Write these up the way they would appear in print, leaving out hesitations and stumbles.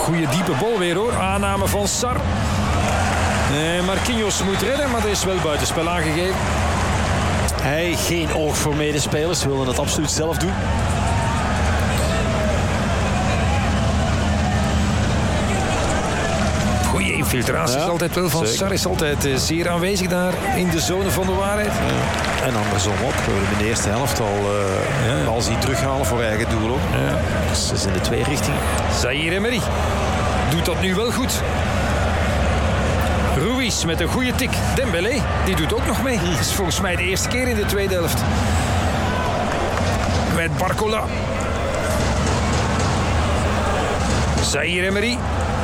Goeie diepe bal weer hoor. Aanname van Sar. Marquinhos moet redden, maar er is wel buitenspel aangegeven. Hij geen oog voor medespelers. Wilde het absoluut zelf doen. Goeie infiltratie is altijd wel van Sar. Is altijd zeer aanwezig daar in de zone van de waarheid. Ja. En andersom ook. We hebben in de eerste helft al bal zien terughalen voor eigen doel ook. Ja. Dus het is in de twee richtingen. Zaïre Emery doet dat nu wel goed. Ruiz met een goede tik. Dembélé, die doet ook nog mee. Dat is volgens mij de eerste keer in de tweede helft. Met Barcola. Zaïre Emery.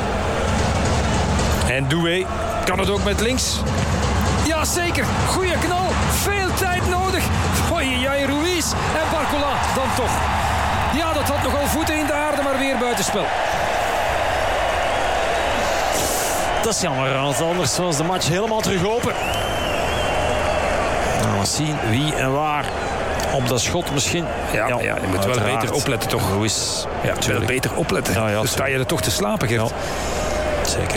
En Doué kan het ook met links. Ja, zeker. Goeie knal. Veel tijd nodig. Oei, Ruiz en Barcola dan toch. Ja, dat had nogal voeten in de aarde, maar weer buitenspel. Dat is jammer, want anders was de match helemaal terug open. Nou, we zien wie en waar op dat schot misschien. Ja, je moet wel beter opletten toch. Ruiz. Ja, wel beter opletten. Ja, dan sta je er toch te slapen, Gert. Ja, zeker.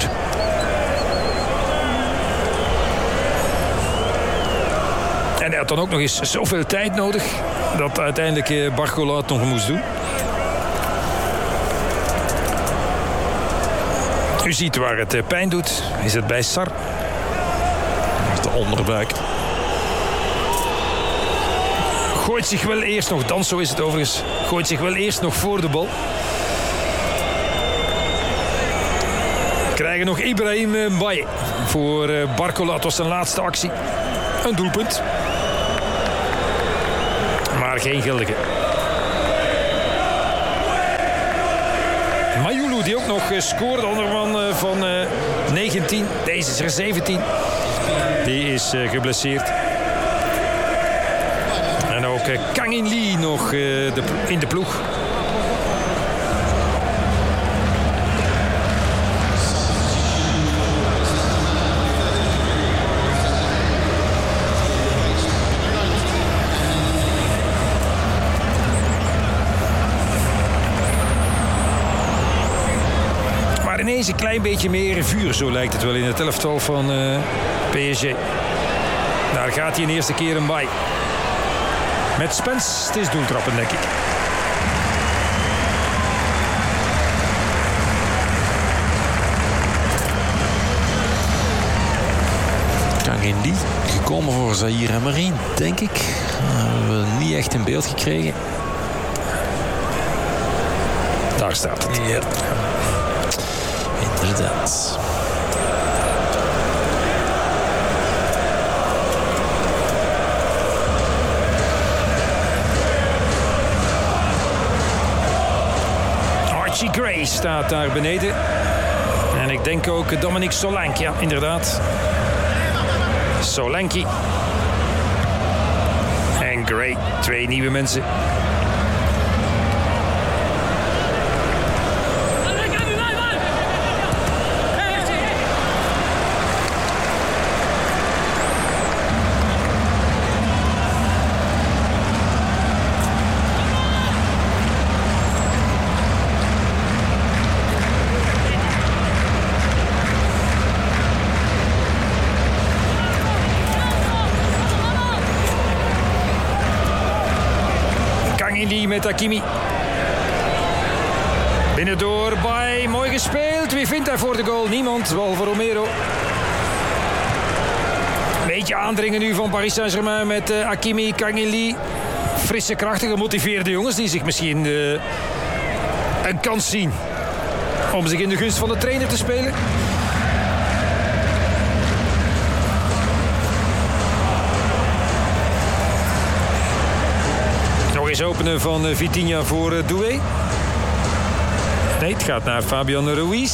En hij had dan ook nog eens zoveel tijd nodig dat uiteindelijk Barcola het nog moest doen. U ziet waar het pijn doet. Is het bij Sar? De onderbuik. Gooit zich wel eerst nog, Danso is het overigens, gooit zich wel eerst nog voor de bal. Krijgen nog Ibrahim Mbaye voor Barcola. Het was zijn laatste actie. Een doelpunt. Maar geen geldige. Mayulu die ook nog scoorde. De andere man van 19. Deze is er 17. Die is geblesseerd. En ook Kang In Lee nog in de ploeg. Ineens een klein beetje meer vuur, zo lijkt het wel in het elftal van PSG. Daar gaat hij een eerste keer een bij. Met Spence, het is doeltrappen, denk ik. Kang In Lee, gekomen voor Zaïre Emery, denk ik. Hebben we niet echt in beeld gekregen. Daar staat het. Ja. Inderdaad. Archie Gray staat daar beneden. En ik denk ook Dominique Solanke, ja, inderdaad. Solanke. En Gray, twee nieuwe mensen. Met Hakimi. Binnendoor bij. Mooi gespeeld. Wie vindt hij voor de goal? Niemand, behalve Romero. Beetje aandringen nu van Paris Saint-Germain met Hakimi, Kang In Lee. Frisse, krachtige, gemotiveerde jongens die zich misschien een kans zien om zich in de gunst van de trainer te spelen. Eens openen van Vitinha voor Doué. Nee, het gaat naar Fabian Ruiz.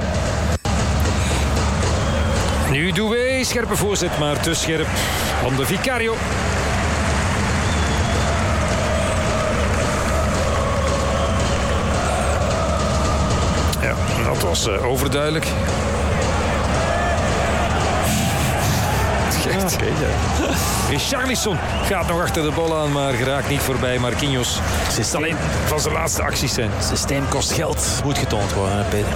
Nu Doué, scherpe voorzet, maar te scherp. Van de Vicario. Ja, dat was overduidelijk. Echt. Okay, ja. Richarlison gaat nog achter de bal aan, maar geraakt niet voorbij Marquinhos. Het zal een van zijn laatste acties zijn. Het systeem kost geld. Moet getoond worden, hè, Peter.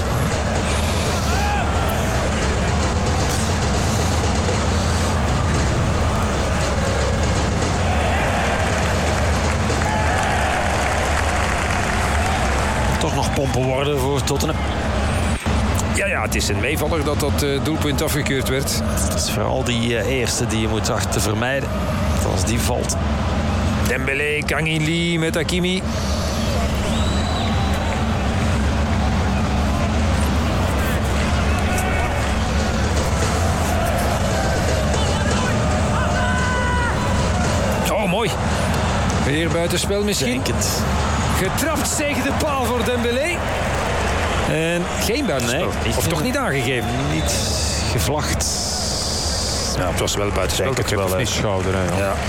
Toch nog pompen worden voor Tottenham. Ja, het is een meevaller dat doelpunt afgekeurd werd. Het is vooral die eerste die je moet achter te vermijden. Als die valt. Dembélé, Kang In Lee met Hakimi. Oh, mooi. Weer buitenspel misschien. Denk het. Getrapt tegen de paal voor Dembélé. En geen buitenspel. Nee, of toch niet aangegeven? Niet gevlacht. Ja, het was wel buitenspel. Denk het wel, hè. Schouder. Hè, ja.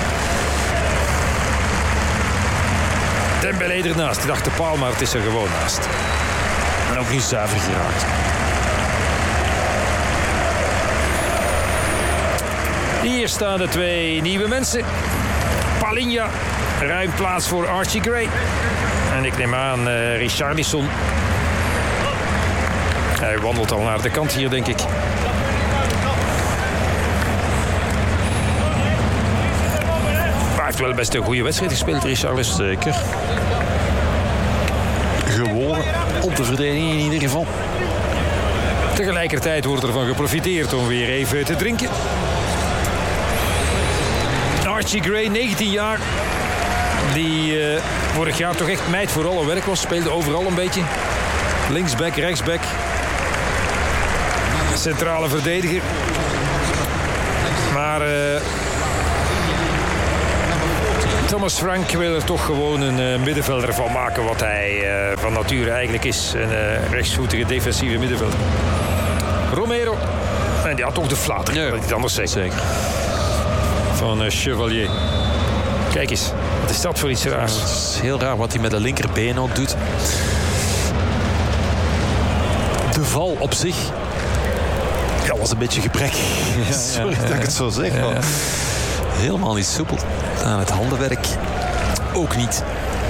Dembélé ernaast. Ik dacht de paal, maar het is er gewoon naast. En ook niet zuiver geraakt. Hier staan de twee nieuwe mensen. Palhinha, ruim plaats voor Archie Gray. En ik neem aan Richarlison. Hij wandelt al naar de kant hier, denk ik. Hij heeft wel best een goede wedstrijd gespeeld, Richarlison. Zeker. Gewonnen op de verdediging in ieder geval. Tegelijkertijd wordt ervan geprofiteerd om weer even te drinken. Archie Gray, 19 jaar. Die vorig jaar toch echt meid voor alle werk was. Speelde overal een beetje. Linksback, rechtsback. Centrale verdediger. Maar Thomas Frank wil er toch gewoon een middenvelder van maken. Wat hij van nature eigenlijk is. Een rechtsvoetige defensieve middenvelder. Romero. En die had toch de flater. Ja, dat hij het anders zegt. Zeker. Van Chevalier. Kijk eens. Wat is dat voor iets raars? Het is heel raar wat hij met de linkerbeen ook doet. De val op zich was een beetje gebrek. Sorry dat ik het zo zeg. Ja. Helemaal niet soepel. Aan het handenwerk ook niet.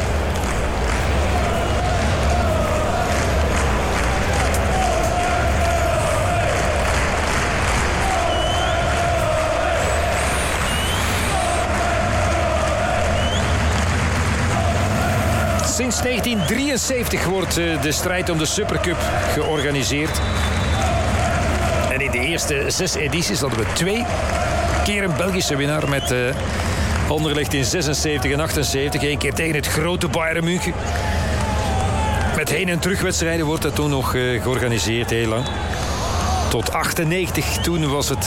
Sinds 1973 wordt de strijd om de Supercup georganiseerd. En in de eerste 6 edities hadden we 2 keer een Belgische winnaar met Anderlecht in 76 en 78. 1 keer tegen het grote Bayern München. Met heen- en terugwedstrijden wordt dat toen nog georganiseerd heel lang. Tot 98, toen was het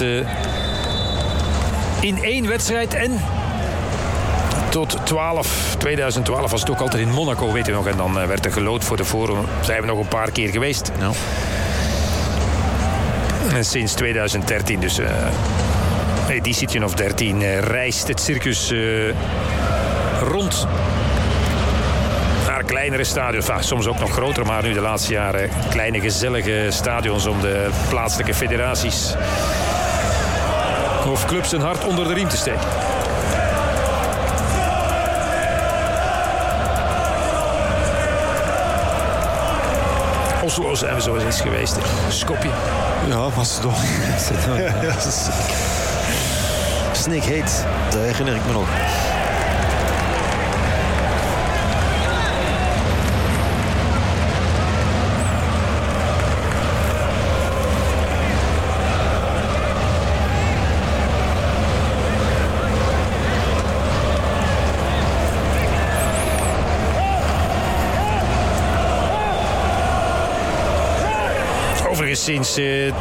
in 1 wedstrijd en... Tot 2012 was het ook altijd in Monaco, weet je nog. En dan werd er geloot voor de Forum. Zijn we nog een paar keer geweest. No. En sinds 2013, dus editietje of 13, reist het circus rond naar kleinere stadions. Enfin, soms ook nog groter, maar nu de laatste jaren kleine gezellige stadions om de plaatselijke federaties of clubs een hart onder de riem te steken. Oslo zijn we zo eens geweest. Skopje. Ja, Macedonië. Snikheet, dat herinner ik me nog. Sinds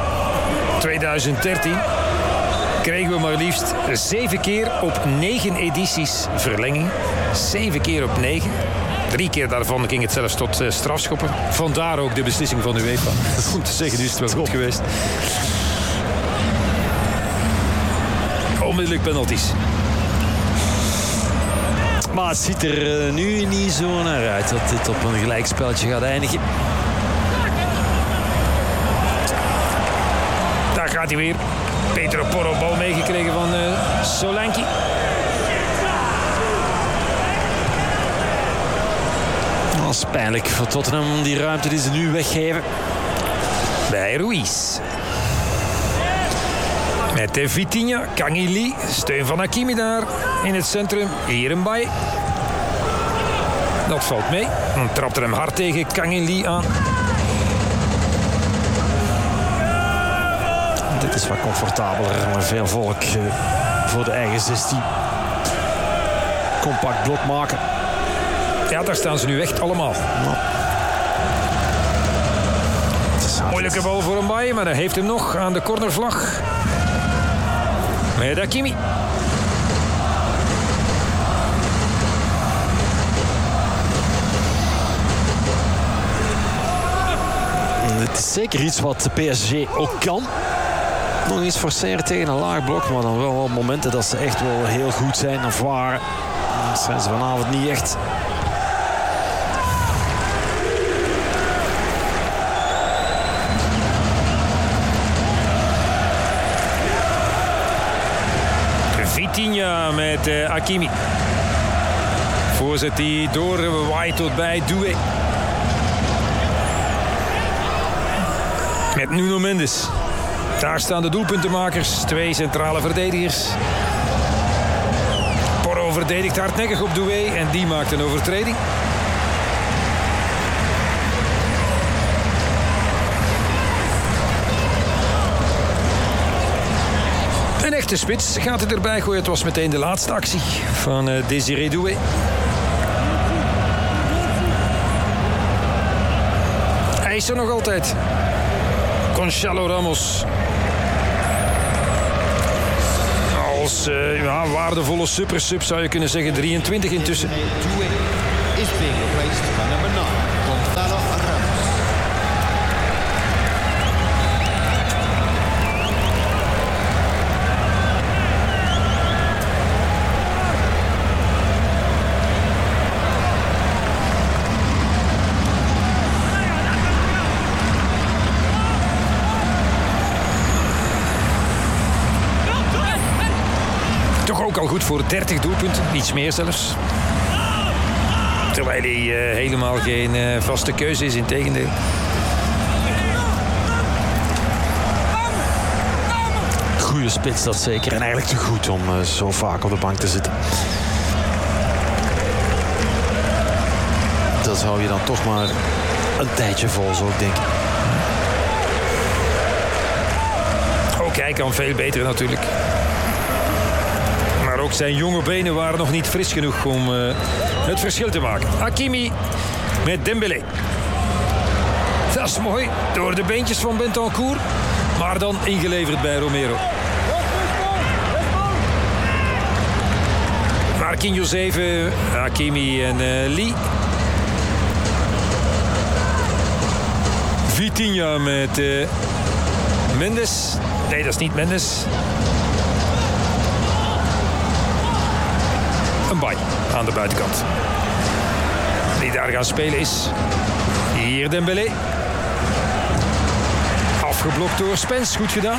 2013 kregen we maar liefst 7 keer op 9 edities verlenging. 7 keer op 9. 3 keer daarvan ging het zelfs tot strafschoppen. Vandaar ook de beslissing van UEFA. Om te zeggen, nu is het wel goed geweest. Onmiddellijk penalties. Maar het ziet er nu niet zo naar uit dat dit op een gelijkspelletje gaat eindigen. Daar gaat hij weer. Pedro Porro, bal meegekregen van Solanke. Dat is pijnlijk voor Tottenham, die ruimte die ze nu weggeven. Bij Ruiz. Met Vitinha, Kangili, steun van Hakimi daar in het centrum. Hier een Baye. Dat valt mee. Dan trapt er hem hard tegen Kangili aan. Dit is wat comfortabeler, maar veel volk voor de eigen 16. Compact blok maken. Ja, daar staan ze nu echt allemaal. Moeilijke bal voor een Baye, maar hij heeft hem nog aan de cornervlag. Met Hakimi. Het is zeker iets wat de PSG ook kan. Nog eens forceren tegen een laag blok, maar dan wel op momenten dat ze echt wel heel goed zijn of waren. Dat zijn ze vanavond niet echt. Vitinha met Hakimi. Voorzet die doorwaait tot bij Doué. Met Nuno Mendes. Daar staan de doelpuntenmakers. 2 centrale verdedigers. Porro verdedigt hardnekkig op Doué en die maakt een overtreding. Een echte spits gaat het erbij gooien. Het was meteen de laatste actie van Désiré Doué. Hij is er nog altijd. Gonçalo Ramos. Als waardevolle supersub zou je kunnen zeggen. 23 intussen. Doué is being replaced by number 9, Gonçalo Ramos. Ook al goed voor 30 doelpunten, iets meer zelfs. Terwijl hij helemaal geen vaste keuze is, integendeel. Goeie spits dat zeker en eigenlijk te goed om zo vaak op de bank te zitten. Dat hou je dan toch maar een tijdje vol, zou ik denken. Ook hij kan veel beter natuurlijk. Maar ook zijn jonge benen waren nog niet fris genoeg om het verschil te maken. Hakimi met Dembélé. Dat is mooi. Door de beentjes van Bentancur. Maar dan ingeleverd bij Romero. Marquinhos even. Hakimi en Lee. Vitinha met Mendes. Nee, dat is niet Mendes. Een Baye aan de buitenkant. Die daar gaan spelen is hier Dembélé. Afgeblokt door Spence. Goed gedaan.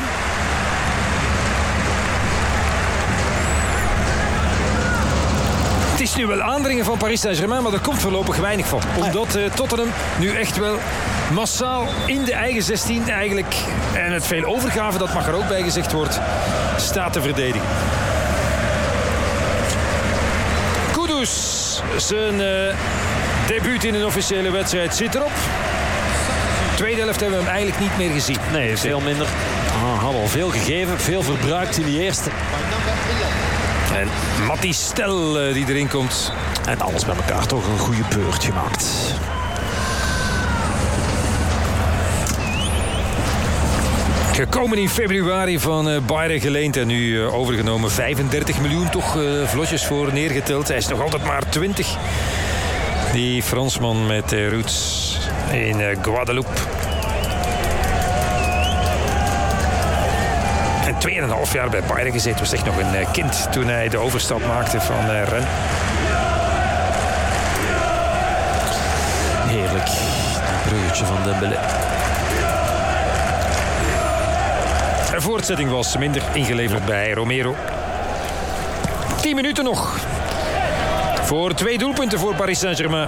Het is nu wel aandringen van Paris Saint-Germain, maar er komt voorlopig weinig van. Omdat Tottenham nu echt wel massaal in de eigen 16 eigenlijk, en het veel overgave, dat mag er ook bij gezegd wordt, staat te verdedigen. Kudus, zijn debuut in een officiële wedstrijd zit erop. Tweede helft hebben we hem eigenlijk niet meer gezien. Nee, veel minder. Hadden al veel gegeven, veel verbruikt in die eerste. En Matty Stel die erin komt. En alles bij elkaar toch een goede beurt gemaakt. Gekomen in februari van Bayern geleend en nu overgenomen. 35 miljoen toch vlotjes voor neergeteld. Hij is nog altijd maar 20. Die Fransman met roots in Guadeloupe. En 2,5 jaar bij Bayern gezeten. Was echt nog een kind toen hij de overstap maakte van Rennes. Heerlijk. Een bruggetje van Dembélé. voortzetting was minder ingeleverd bij Romero. 10 minuten nog. Voor 2 doelpunten voor Paris Saint-Germain.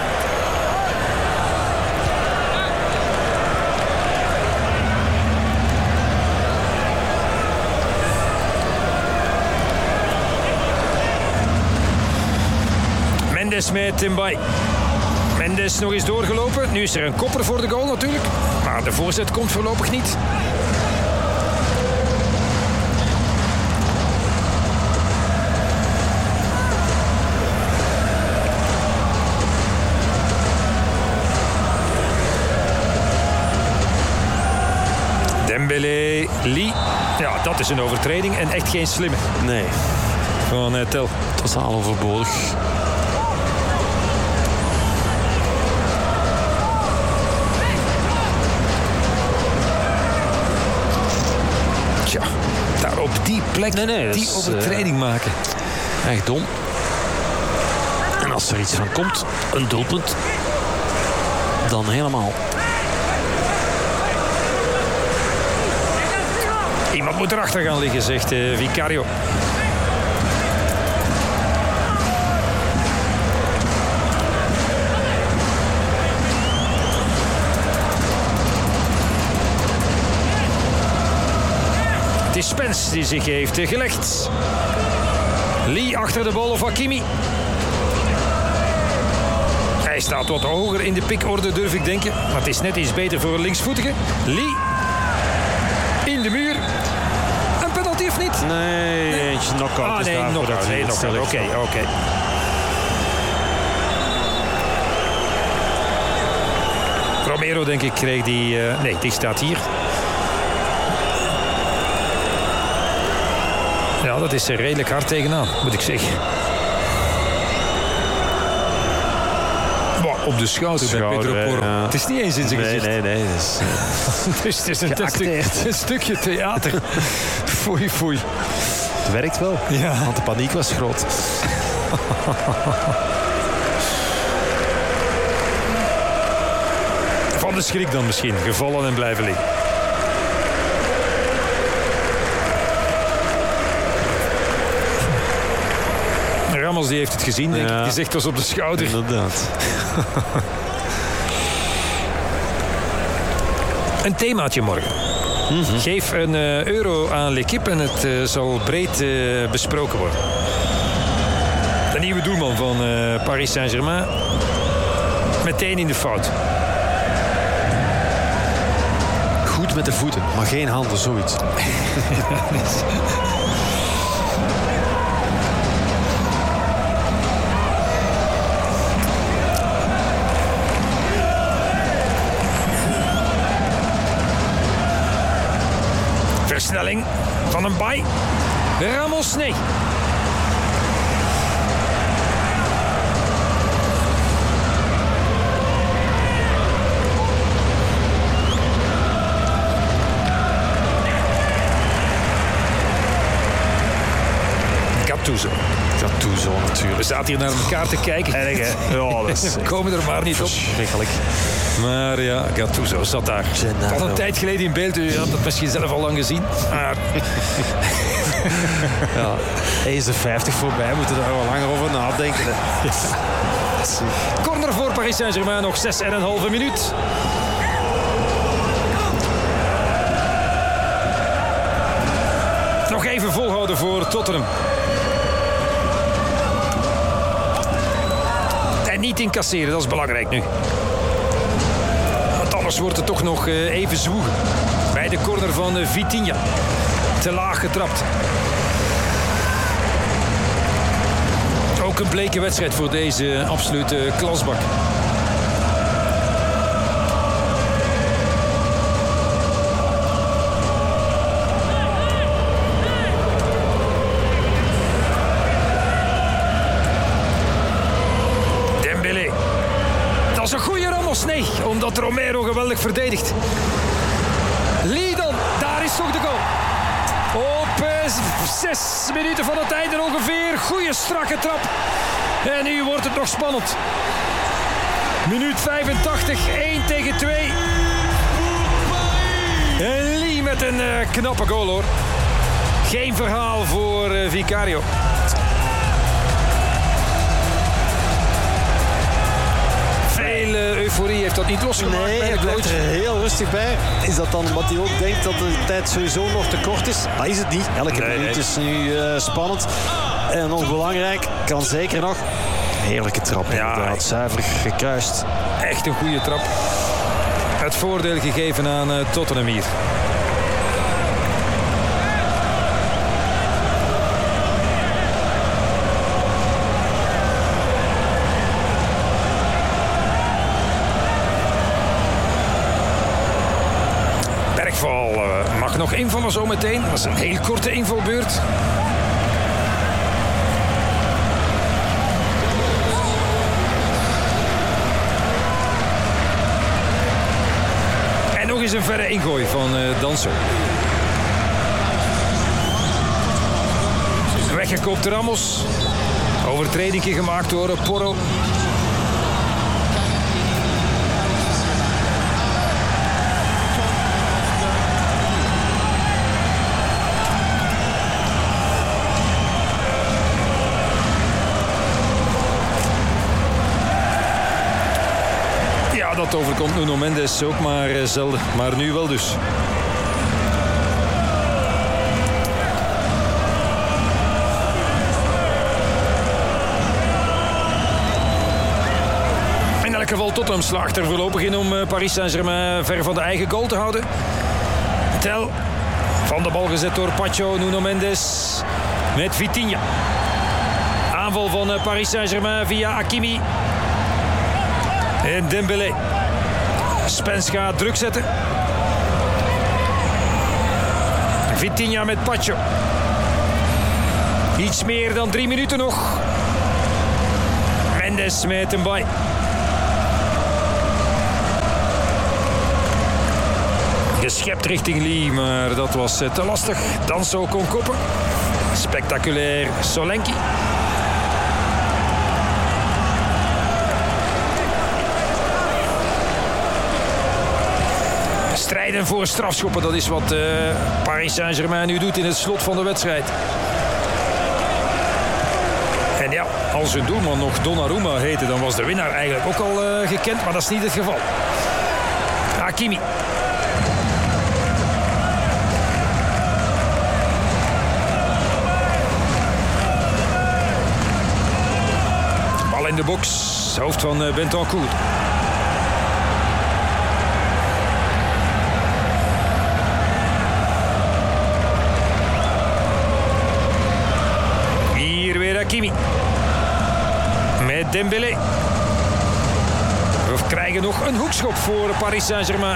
Mendes met Timbay. Mendes nog eens doorgelopen. Nu is er een kopper voor de goal natuurlijk. Maar de voorzet komt voorlopig niet. Dembélé, Lee. Ja, dat is een overtreding en echt geen slimme. Nee. Van Tel. Totaal overbodig. Tja, daar op die plek die overtreding maken. Echt dom. En als er iets van komt, een doelpunt, dan helemaal. Iemand moet erachter gaan liggen, zegt Vicario. Het is Spence die zich heeft gelegd. Lee achter de bal of Hakimi. Hij staat wat hoger in de pikorde, durf ik denken. Maar het is net iets beter voor een linksvoetige. Lee in de muur. Een penalty of niet? Nee, eentje knock-out. Ah, nee, knock-out. Nee, knock-out. Oké. Romero, denk ik, kreeg die... nee, die staat hier. Ja, dat is er redelijk hard tegenaan, moet ik zeggen. Op de schouder bij Pedro Porro. Ja. Het is niet eens in zijn gezicht. Nee. Dus het is een stukje theater. Foei. Het werkt wel, want de paniek was groot. Van de schrik dan misschien. Gevallen en blijven liggen. Ramos die heeft het gezien, denk ik. Die zegt dat op de schouder. Inderdaad. Een themaatje morgen. Geef een euro aan L'Équipe en het zal breed besproken worden. De nieuwe doelman van Paris Saint-Germain. Meteen in de fout. Goed met de voeten, maar geen handen, zoiets. Versnelling van een Bay. Ramos, nee. Gattuso natuurlijk. We zaten hier naar elkaar te kijken. Erg, hè? Ja, dat is... We komen er maar niet op. Verschrikkelijk. Maar ja, Gattuso zat daar. Al een tijd geleden in beeld. U had het misschien zelf al lang gezien. Maar... ja, hij is de 50 voorbij. Moeten er wel langer over nadenken. Hè. Ja. Corner voor Paris Saint-Germain. Nog 6,5 minuut. Nog even volhouden voor Tottenham. En niet incasseren, dat is belangrijk nu. Want anders wordt het toch nog even zwoegen. Bij de corner van Vitinha. Te laag getrapt. Ook een bleke wedstrijd voor deze absolute klasbak. Nee, omdat Romero geweldig verdedigt. Lee dan, daar is toch de goal. Op 6 minuten van het einde ongeveer. Goeie strakke trap. En nu wordt het nog spannend. Minuut 85, 1 tegen 2. En Lee met een knappe goal, hoor. Geen verhaal voor Vicario. Veel euforie heeft dat niet losgemaakt. Nee, hij blijft er heel rustig bij. Is dat dan omdat hij ook denkt dat de tijd sowieso nog te kort is? Dat is het niet. Elke minuut is nu spannend. En nog belangrijk, kan zeker nog. Heerlijke trap, inderdaad. Zuiver gekruist. Echt een goede trap. Het voordeel gegeven aan Tottenham hier. Bergval mag nog invallen zometeen. Dat is een heel korte invalbeurt. En nog eens een verre ingooi van Danso. Weggekoopt Ramos. Overtreding gemaakt door Porro. Dat overkomt Nuno Mendes ook maar zelden. Maar nu wel dus. In elk geval Tottenham slaagt er voorlopig in om Paris Saint-Germain ver van de eigen goal te houden. Tel van de bal gezet door Pacho, Nuno Mendes met Vitinha. Aanval van Paris Saint-Germain via Hakimi. En Dembélé. Spence gaat druk zetten. Vitinha met Pacho. Iets meer dan 3 minuten nog. Mendes met een bal. Geschept richting Lee, maar dat was te lastig. Danso kon koppen. Spectaculair Solanke. Strijden voor strafschoppen, dat is wat Paris Saint-Germain nu doet in het slot van de wedstrijd. En ja, als hun doelman nog Donnarumma heette, dan was de winnaar eigenlijk ook al gekend, maar dat is niet het geval. Hakimi. Bal in de box, hoofd van Bentancur. Hakimi. Met Dembélé. We krijgen nog een hoekschop voor Paris Saint-Germain.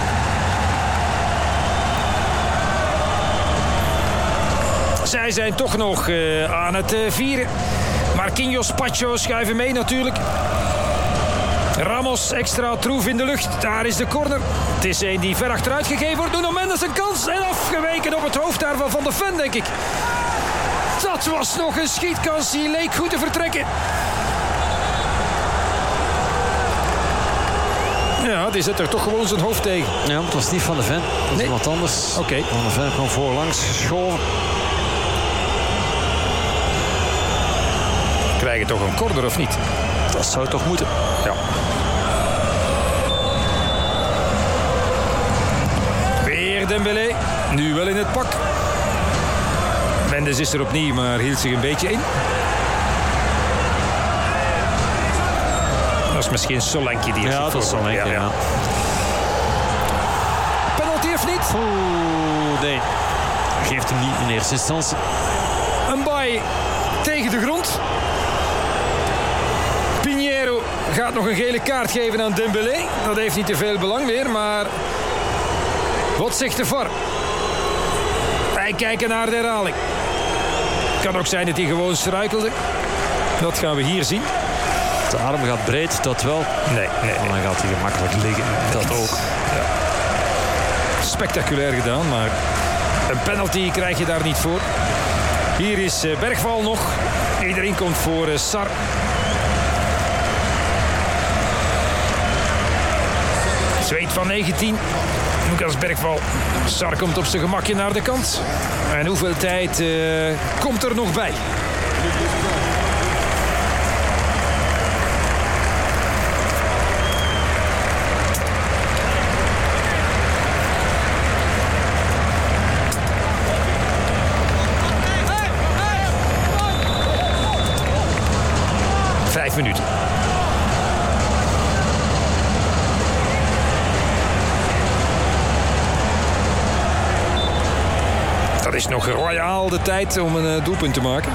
Zij zijn toch nog aan het vieren. Marquinhos, Pacho schuiven mee natuurlijk. Ramos extra troef in de lucht. Daar is de corner. Het is een die ver achteruit gegeven wordt. Nuno Mendes een kans en afgeweken op het hoofd daarvan van de fan, denk ik. Dat was nog een schietkans, die leek goed te vertrekken. Ja, die zet er toch gewoon zijn hoofd tegen. Ja, maar het was niet Van de Ven. Dat was iemand anders. Oké. Van de Ven kwam voorlangs geschoven. Krijgen toch een corner of niet? Dat zou toch moeten. Ja. Weer Dembélé. Nu wel in het pak. Mendes is er opnieuw, maar hield zich een beetje in. Dat is misschien Solanke die dat is Solanke, ja. Penalty of niet? Oeh, nee. Geeft hem niet in eerste instantie. Een baai tegen de grond. Pinheiro gaat nog een gele kaart geven aan Dembélé. Dat heeft niet te veel belang meer, maar... Wat zegt de VAR? Wij kijken naar de herhaling. Het kan ook zijn dat hij gewoon struikelde. Dat gaan we hier zien. De arm gaat breed, dat wel. Nee. Dan gaat hij gemakkelijk liggen. Dat ook. Ja. Spectaculair gedaan, maar een penalty krijg je daar niet voor. Hier is Bergval nog. Iedereen komt voor Zweet van 19. Lucas Bergval. Sar komt op zijn gemakje naar de kant. En hoeveel tijd komt er nog bij? Minuten. Dat is nog royaal de tijd om een doelpunt te maken.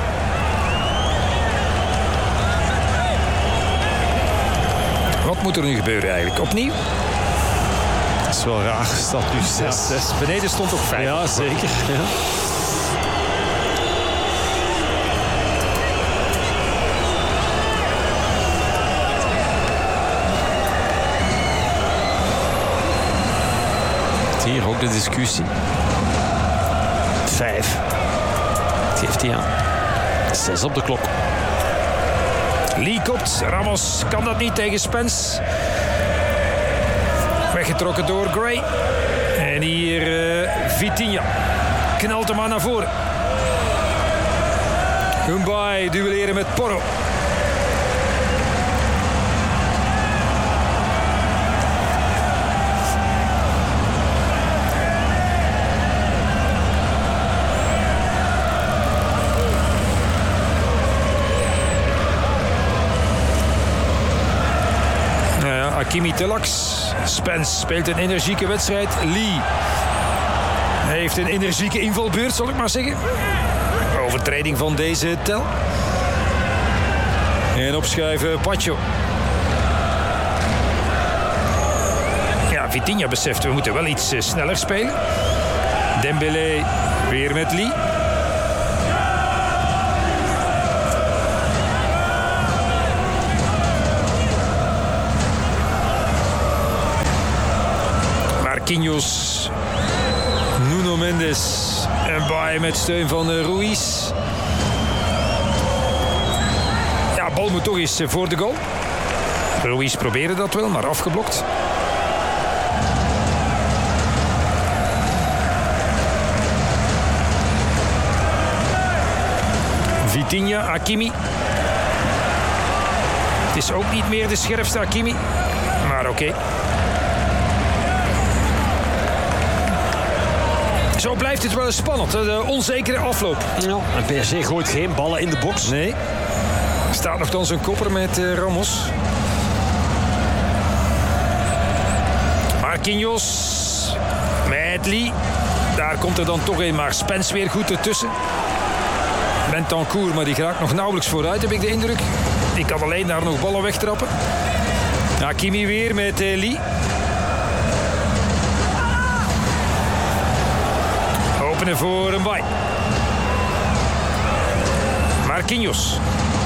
Wat moet er nu gebeuren eigenlijk? Opnieuw? Dat is wel raar. Staat nu 6. Beneden stond ook 5. Ja, zeker. Ja. Hier ook de discussie. 5. Het geeft hij aan. 6 op de klok. Lee kopt. Ramos kan dat niet tegen Spence. Weggetrokken door Gray. En hier Vitinha. Knalt hem aan naar voren. Humbai duelleren met Porro. Hakimi Telax. Spence speelt een energieke wedstrijd. Lee heeft een energieke invalbeurt, zal ik maar zeggen. Overtreding van deze tel. En opschuiven Pacho. Ja, Vitinha beseft, we moeten wel iets sneller spelen. Dembélé weer met Lee. Marquinhos, Nuno Mendes en Baye met steun van Ruiz. Ja, bal moet toch eens voor de goal. Ruiz probeerde dat wel, maar afgeblokt. Vitinha, Hakimi. Het is ook niet meer de scherpste Hakimi, maar oké. Zo blijft het wel eens spannend, de onzekere afloop. Ja, en PSG gooit geen ballen in de box. Nee. Er staat nog dan zijn kopper met Ramos. Marquinhos met Lee. Daar komt er dan toch een, maar Spence weer goed ertussen. Bentancur, maar die geraakt nog nauwelijks vooruit, heb ik de indruk. Die kan alleen daar nog ballen wegtrappen. Hakimi weer met Lee. Openen voor een Baye. Marquinhos.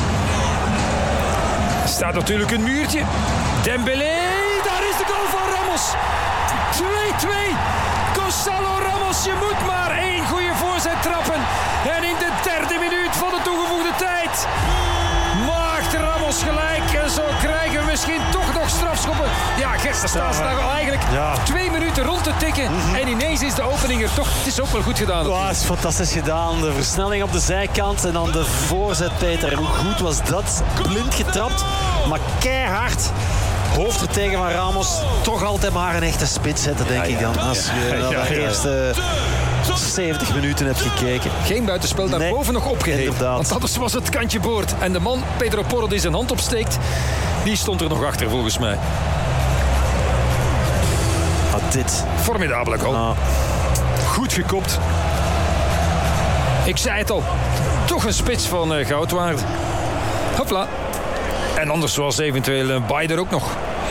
Staat natuurlijk een muurtje. Dembélé, daar is de goal van Ramos. 2-2. Gonzalo Ramos, je moet maar 1 goede voorzet trappen. En in de 3e minuut van de toegevoegde tijd maakt Ramos gelijk. En zo krijgen we misschien toch nog strafschoppen. Ja, gisteren staan ze daar al eigenlijk 2 minuten rond te tikken. En ineens is de opening er toch. Het is ook wel goed gedaan. Ja, het is fantastisch gedaan. De versnelling op de zijkant en dan de voorzet, Peter. Hoe goed was dat? Blind getrapt, maar keihard. Hoofd er tegen van Ramos. Toch altijd maar een echte spits zetten, denk ik dan. Als je de eerste 70 minuten hebt gekeken. Geen buitenspel daarboven nog opgeheven. Want dat was het kantje boord. En de man, Pedro Porro, die zijn hand opsteekt, die stond er nog achter volgens mij. Dit. Formidabele goal. Goed gekopt. Ik zei het al. Toch een spits van goudwaarde. Hopla. En anders was eventueel Baye er ook nog.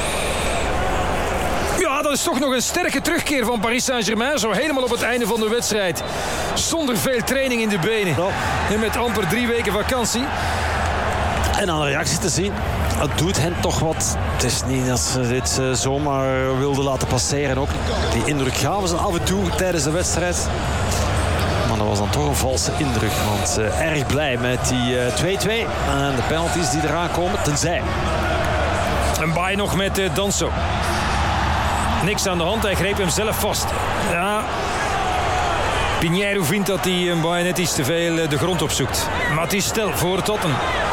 Ja, dat is toch nog een sterke terugkeer van Paris Saint-Germain. Zo helemaal op het einde van de wedstrijd. Zonder veel training in de benen. En met amper 3 weken vakantie. En aan de reactie te zien. Het doet hen toch wat. Het is niet dat ze dit zomaar wilden laten passeren. Ook die indruk gaven ze af en toe tijdens de wedstrijd. Maar dat was dan toch een valse indruk. Want erg blij met die 2-2. En de penalties die eraan komen. Tenzij. En Baye nog met Danso. Niks aan de hand, hij greep hem zelf vast. Ja, Pinheiro vindt dat hij een bajonet iets te veel de grond opzoekt. Maar het is stil voor Tottenham.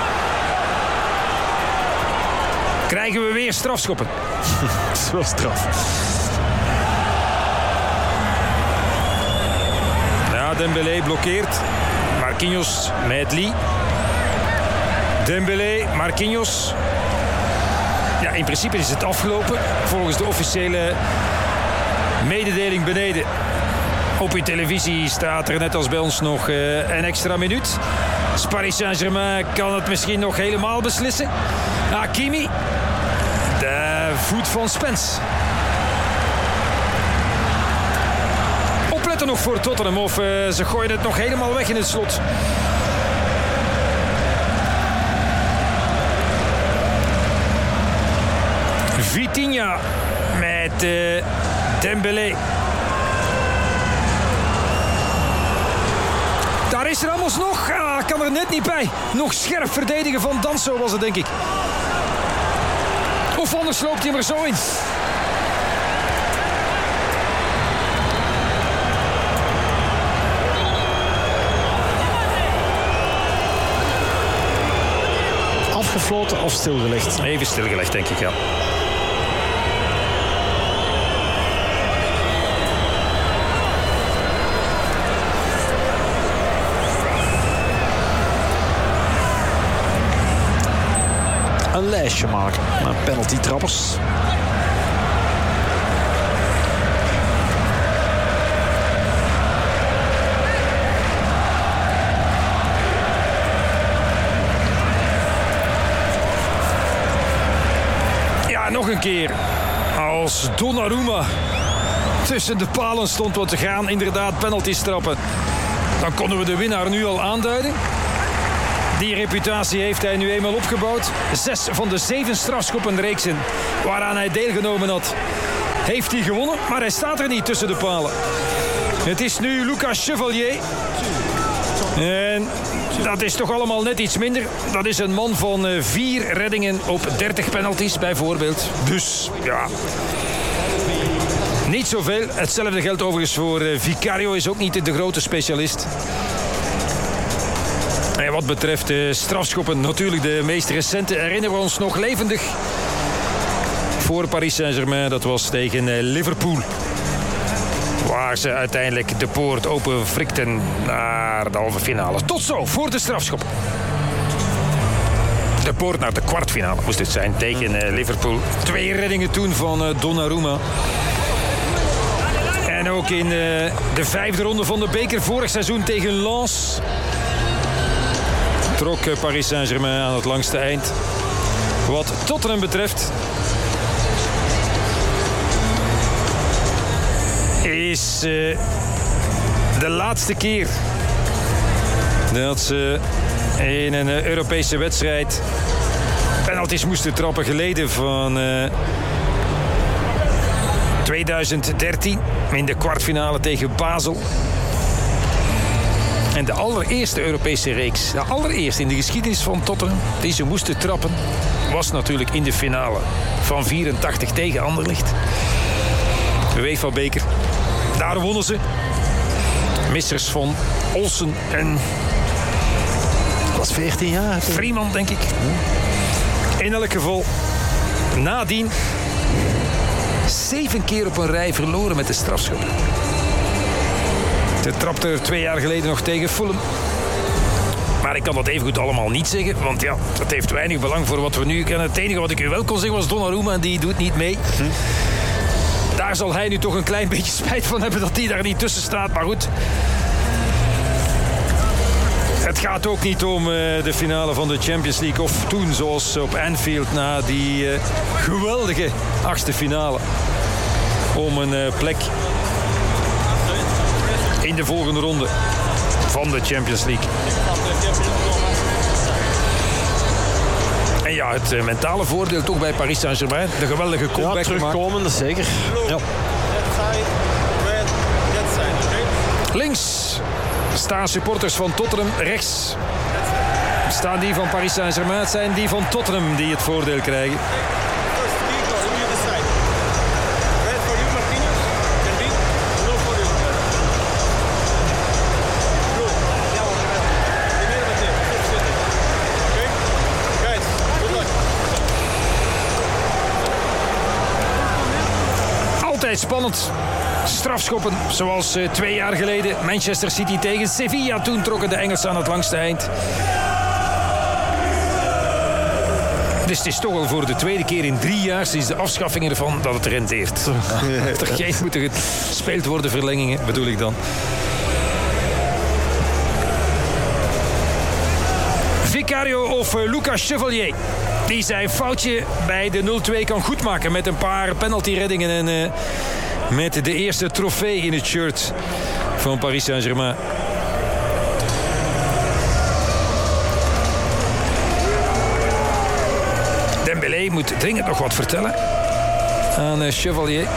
Krijgen we weer strafschoppen. Dat is wel straf. Ja, Dembélé blokkeert. Marquinhos met Lee. Dembélé, Marquinhos. Ja, in principe is het afgelopen. Volgens de officiële mededeling beneden. Op uw televisie staat er net als bij ons nog een extra minuut. Paris Saint-Germain kan het misschien nog helemaal beslissen. Hakimi. De voet van Spence. Opletten nog voor Tottenham of ze gooien het nog helemaal weg in het slot. Vitinha met Dembélé. Daar is Ramos nog. Kan er net niet bij. Nog scherp verdedigen van Danso was het, denk ik. Of anders loopt hij hem er zo in. Afgefloten of stilgelegd? Even stilgelegd, denk ik, ja. Een lijstje maken naar penalty trappers. Ja, nog een keer. Als Donnarumma tussen de palen stond, want ze gaan inderdaad penalties trappen. Dan konden we de winnaar nu al aanduiden. Die reputatie heeft hij nu eenmaal opgebouwd. 6 van de 7 strafschoppenreeksen waaraan hij deelgenomen had, heeft hij gewonnen. Maar hij staat er niet tussen de palen. Het is nu Lucas Chevalier. En dat is toch allemaal net iets minder. Dat is een man van 4 reddingen op 30 penalties bijvoorbeeld. Dus ja, niet zoveel. Hetzelfde geldt overigens voor Vicario, is ook niet de grote specialist. En wat betreft de strafschoppen, natuurlijk de meest recente herinneren we ons nog levendig. Voor Paris Saint-Germain, dat was tegen Liverpool. Waar ze uiteindelijk de poort open frikten naar de halve finale. Tot zo, voor de strafschop. De poort naar de kwartfinale moest het zijn tegen Liverpool. 2 reddingen toen van Donnarumma. En ook in de 5e ronde van de beker vorig seizoen tegen Lens trok Paris Saint-Germain aan het langste eind. Wat Tottenham betreft is de laatste keer dat ze in een Europese wedstrijd penalties moesten trappen, geleden van 2013 in de kwartfinale tegen Basel. En de allereerste Europese reeks, de allereerste in de geschiedenis van Tottenham, die ze moesten trappen, was natuurlijk in de finale van 84 tegen Anderlecht. De UEFA-beker. Daar wonnen ze. Missers van Olsen en... Dat was 14 jaar. Freeman, denk ik. In elk geval, nadien 7 keer op een rij verloren met de strafschop. Ze trapte er 2 jaar geleden nog tegen Fulham. Maar ik kan dat evengoed allemaal niet zeggen, want ja, dat heeft weinig belang voor wat we nu kennen. Het enige wat ik u wel kon zeggen was Donnarumma en die doet niet mee. Daar zal hij nu toch een klein beetje spijt van hebben dat hij daar niet tussen staat, maar goed. Het gaat ook niet om de finale van de Champions League of toen zoals op Anfield na die geweldige 8e finale. Om een plek in de volgende ronde van de Champions League. En ja, het mentale voordeel toch bij Paris Saint-Germain. De geweldige comeback. Ja, terugkomen, dat zeker. Ja. Links staan supporters van Tottenham. Rechts staan die van Paris Saint-Germain. Het zijn die van Tottenham die het voordeel krijgen. Altijd spannend. Strafschoppen, zoals 2 jaar geleden. Manchester City tegen Sevilla. Toen trokken de Engelsen aan het langste eind. Dus het is toch al voor de tweede keer in 3 jaar sinds de afschaffing ervan dat het renteert. Er geen moeten gespeeld worden, verlengingen bedoel ik dan. Vicario of Lucas Chevalier. Die zijn foutje bij de 0-2 kan goedmaken met een paar penaltyreddingen en met de eerste trofee in het shirt van Paris Saint-Germain. Dembélé moet dringend nog wat vertellen aan Chevalier.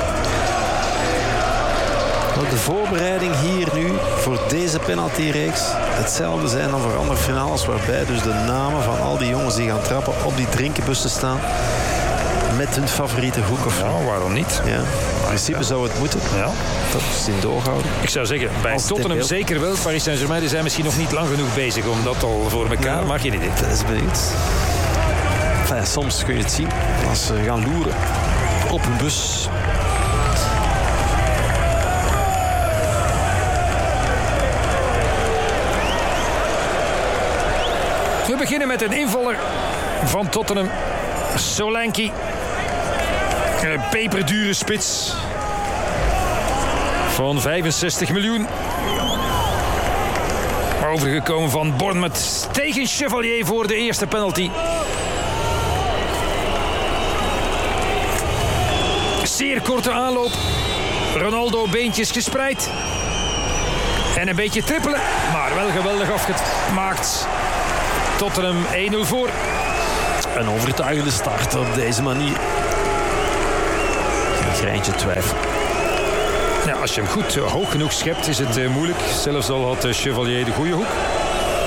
De voorbereiding hier nu voor deze penaltyreeks hetzelfde zijn dan voor andere finales, waarbij dus de namen van al die jongens die gaan trappen op die drinkenbussen staan met hun favoriete hoek of Ja, waarom niet? Ja, in principe zou het moeten. Ja. Dat is in doorhouden. Ik zou zeggen, bij Tottenham zeker wel. Paris Saint-Germain die zijn misschien nog niet lang genoeg bezig om dat al voor elkaar. Maak je niet dit? Dat is benieuwd. Enfin, soms kun je het zien als ze gaan loeren op een bus. We beginnen met een invaller van Tottenham. Solanke. Een peperdure spits. Van 65 miljoen. Overgekomen van Bournemouth tegen Chevalier voor de eerste penalty. Zeer korte aanloop. Ronaldo beentjes gespreid. En een beetje trippelen. Maar wel geweldig afgemaakt. Tottenham 1-0 voor. Een overtuigende start op deze manier. Een greintje twijfel. Ja, als je hem goed hoog genoeg schept is het moeilijk. Zelfs al had Chevalier de goede hoek.